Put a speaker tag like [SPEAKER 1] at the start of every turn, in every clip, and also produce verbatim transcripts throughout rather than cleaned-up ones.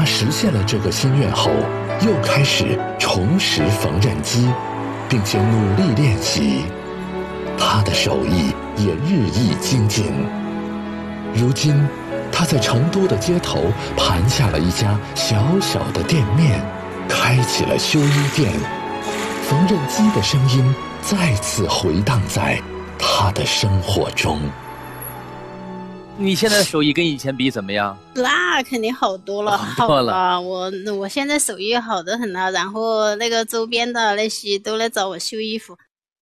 [SPEAKER 1] 实现了这个心愿后，又开始重拾缝纫机，并且努力练习。他的手艺也日益精进。如今，他在成都的街头盘下了一家小小的店面，开启了修衣店。缝纫机的声音再次回荡在他的生活中。
[SPEAKER 2] 你现在的手艺跟以前比怎么样？
[SPEAKER 3] 那肯定好多了，
[SPEAKER 2] 好多了。
[SPEAKER 3] 好我我现在手艺好得很了，然后那个周边的那些都来找我修衣服。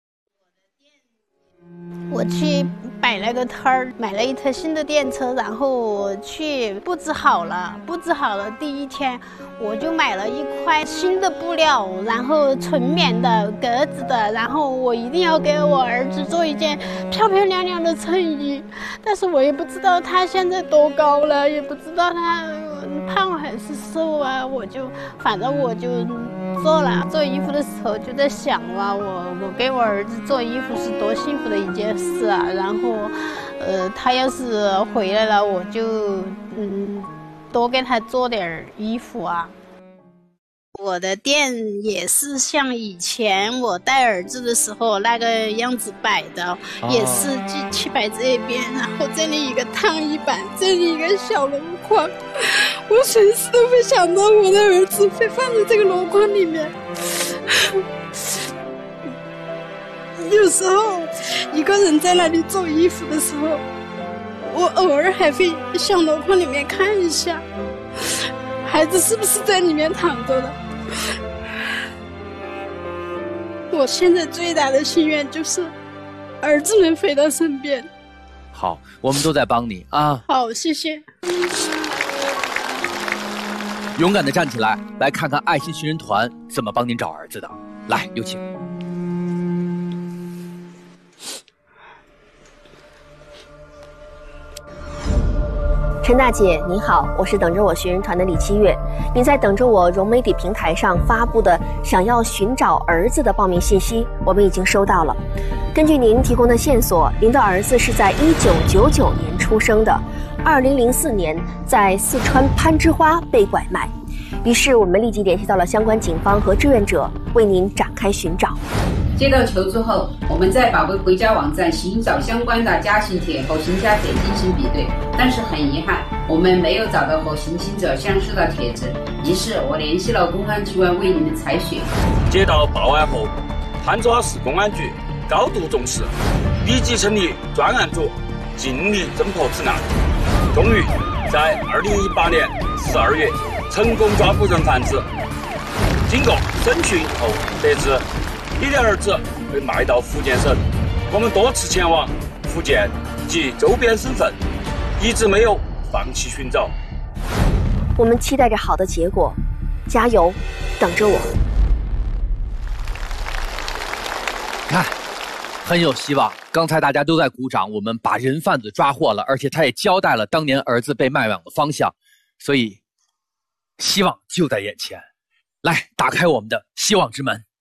[SPEAKER 3] 我去摆了个摊儿，买了一台新的电车，然后我去布置好了，布置好了第一天，我就买了一块新的布料，然后纯棉的格子的，然后我一定要给我儿子做一件漂漂亮亮的衬衣。但是我也不知道他现在多高了，也不知道他胖还是瘦啊，我就反正我就做了。做衣服的时候就在想啊，我我给我儿子做衣服是多幸福的一件事啊。然后，呃，他要是回来了，我就嗯多给他做点衣服啊。我的店也是像以前我带儿子的时候那个样子摆的，哦、也是去去摆这边，然后这里一个烫衣板，这里一个小箩筐。我随时都会想到我的儿子会放在这个箩筐里面。有时候一个人在那里做衣服的时候，我偶尔还会向箩筐里面看一下，孩子是不是在里面躺着的。我现在最大的心愿就是儿子能回到身边。
[SPEAKER 2] 好，我们都在帮你啊。
[SPEAKER 3] 好，谢谢。
[SPEAKER 2] 勇敢的站起来，来看看爱心寻人团怎么帮您找儿子的。来，有请。
[SPEAKER 4] 陈大姐您好，我是等着我寻人团的李七月。您在等着我融媒体平台上发布的想要寻找儿子的报名信息，我们已经收到了。根据您提供的线索，您的儿子是在一九九九年出生的，二零零四年在四川攀枝花被拐卖。于是我们立即联系到了相关警方和志愿者，为您展开寻找。
[SPEAKER 5] 接到求助后，我们在宝贝回家网站寻找相关的家信帖和寻家帖进行比对，但是很遗憾，我们没有找到和寻亲者相似的帖子。于是我联系了公安机关为你们采血。
[SPEAKER 6] 接到报案后，攀枝花市公安局高度重视，立即成立专案组，尽力侦破此案。终于在二零一八年十二月成功抓捕人贩子。经过审讯后得知，你的儿子被卖到福建省，我们多次前往福建及周边省份，一直没有放弃寻找。
[SPEAKER 4] 我们期待着好的结果，加油，等着我。
[SPEAKER 2] 看，很有希望。刚才大家都在鼓掌，我们把人贩子抓获了，而且他也交代了当年儿子被卖往的方向，所以希望就在眼前。来，打开我们的希望之门。